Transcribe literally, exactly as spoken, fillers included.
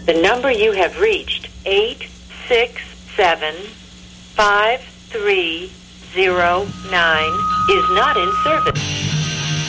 The number you have reached, eight six seven, five three zero nine, is not in service.